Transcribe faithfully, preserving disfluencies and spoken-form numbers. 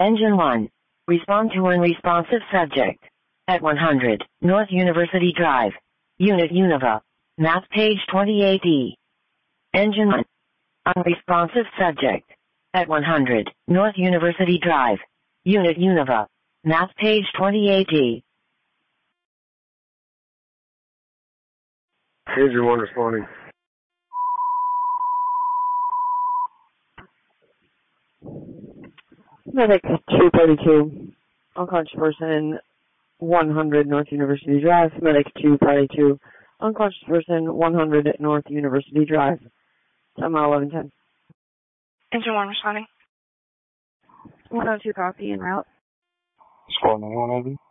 Engine one. Respond to unresponsive subject. At one hundred, North University Drive. Unit Unova. Map page twenty-eight E. Engine one. Unresponsive subject. At one hundred, North University Drive. Unit Unova. Map page twenty-eight E. Engine one responding. Medic two thirty-two. Unconscious person, one hundred North University Drive. Medic two thirty-two. Unconscious person, one hundred North University Drive. Time eleven ten. Engine one responding. one oh two copy en route. Squad ninety-one, Evan.